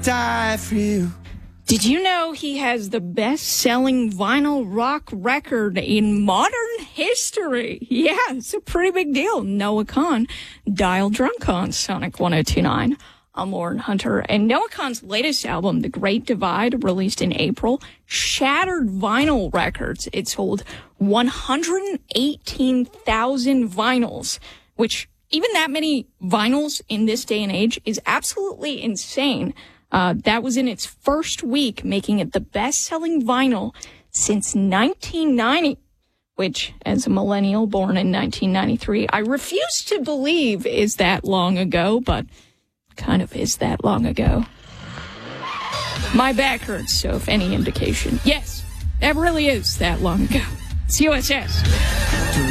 Die for you. Did you know he has the best-selling vinyl rock record in modern history? Yeah, it's a pretty big deal. Noah Kahan, Dial Drunk on Sonic 102.9. I'm Lauren Hunter, and Noah Kahan's latest album, The Great Divide, released in April, shattered vinyl records. It sold 118,000 vinyls, which even that many vinyls in this day and age is absolutely insane. That was in its first week, making it the best-selling vinyl since 1990, which, as a millennial born in 1993, I refuse to believe is that long ago, but kind of is that long ago. My back hurts, so if any indication, yes, that really is that long ago. It's USS.